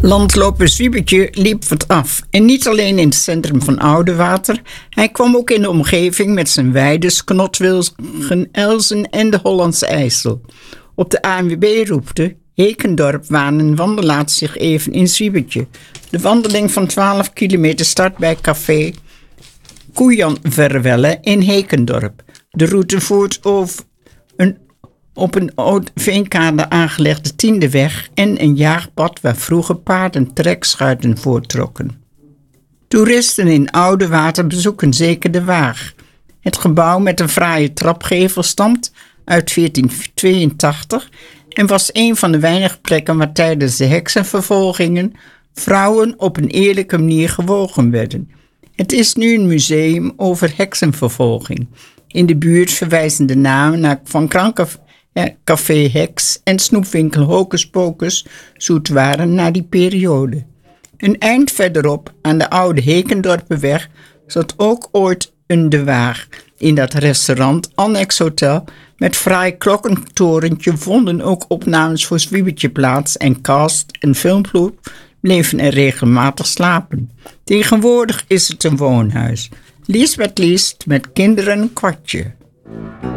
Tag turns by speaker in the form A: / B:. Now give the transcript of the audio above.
A: Landloper Zwiebertje liep wat af. En niet alleen in het centrum van Oudewater. Hij kwam ook in de omgeving met zijn weides, knotwilgen, elzen en de Hollandse IJssel. Op de ANWB-route Hekendorp wanen wandelaars zich even in Zwiebertje. De wandeling van 12 kilometer start bij café Koejanverwelle in Hekendorp. De route voert op een oud veenkade aangelegde tiendeweg en een jaagpad waar vroeger paarden trekschuiten voortrokken. Toeristen in Oudewater bezoeken zeker de Waag. Het gebouw met een fraaie trapgevel stamt uit 1482 en was een van de weinige plekken waar tijdens de heksenvervolgingen vrouwen op een eerlijke manier gewogen werden. Het is nu een museum over heksenvervolging. In de buurt verwijzen de namen naar Van Café Heks en snoepwinkel Hocus Pocus zoet waren naar die periode. Een eind verderop aan de oude Hekendorpenweg zat ook ooit een De Waag. In dat restaurant Annex Hotel met fraai klokkentorentje vonden ook opnames voor Zwiebertje plaats en cast en filmploeg bleven er regelmatig slapen. Tegenwoordig is het een woonhuis. Liesbeth Liest met kinderen een kwartje.